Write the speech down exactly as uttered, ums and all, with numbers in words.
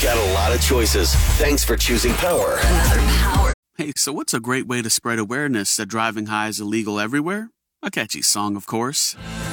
got a lot of choices. Thanks for choosing Power. Another Power. Hey, so what's a great way to spread awareness that driving high is illegal everywhere? A catchy song, of course.